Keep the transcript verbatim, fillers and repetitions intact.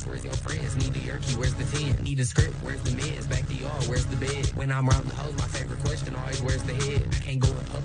where's your friends? Need a yerky, where's the ten? Need a script, where's the meds? Back to y'all, where's the bed? When I'm around the hoes, my favorite question always, where's the head? I can't go and